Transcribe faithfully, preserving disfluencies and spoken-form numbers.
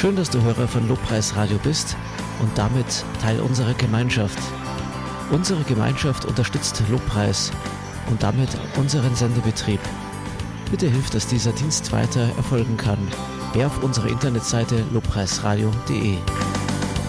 Schön, dass du Hörer von Lobpreis Radio bist und damit Teil unserer Gemeinschaft. Unsere Gemeinschaft unterstützt Lobpreis und damit unseren Sendebetrieb. Bitte hilf, dass dieser Dienst weiter erfolgen kann. Wer auf unserer Internetseite lobpreisradio punkt de.